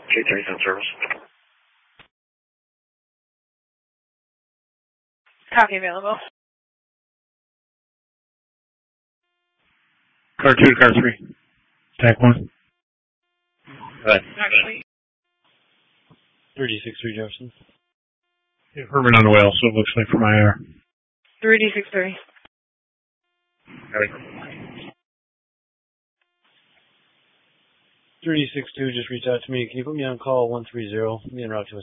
J3's in service. Copy available. Car 2 to car 3. Stack 1. Go ahead. Actually. 3D63 Jefferson. Yeah, Herman on the whale, so it looks like from IR. 3D63. Ready. 3D62 just reached out to me. Can you put me on call 130? Me en route to a